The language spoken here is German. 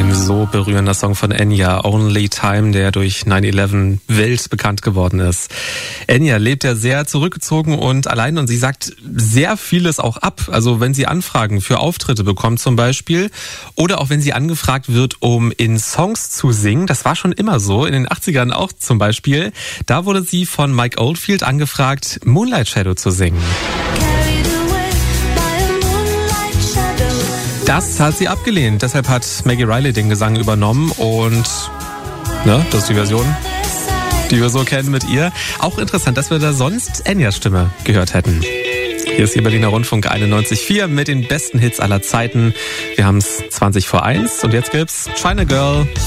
So berührender Song von Enya, Only Time, der durch 9/11 weltbekannt geworden ist. Enya lebt ja sehr zurückgezogen und allein und sie sagt sehr vieles auch ab. Also wenn sie Anfragen für Auftritte bekommt zum Beispiel oder auch wenn sie angefragt wird, um in Songs zu singen. Das war schon immer so, in den 80ern auch zum Beispiel. Da wurde sie von Mike Oldfield angefragt, Moonlight Shadow zu singen. Das hat sie abgelehnt. Deshalb hat Maggie Riley den Gesang übernommen und das ist die Version, die wir so kennen mit ihr. Auch interessant, dass wir da sonst Enyas Stimme gehört hätten. Hier ist die Berliner Rundfunk 91.4 mit den besten Hits aller Zeiten. Wir haben es 20 vor 1 und jetzt gibt's China Girl.